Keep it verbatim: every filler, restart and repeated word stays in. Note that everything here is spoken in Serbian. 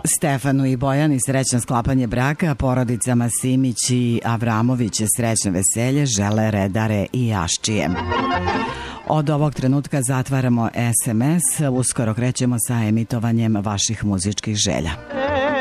Stefanu i Bojani srećno sklapanje braka, porodicama Simić i Avramović srećno veselje žele Redare i Aščije. Od ovog trenutka zatvaramo es em es, uskoro krećemo sa emitovanjem vaših muzičkih želja.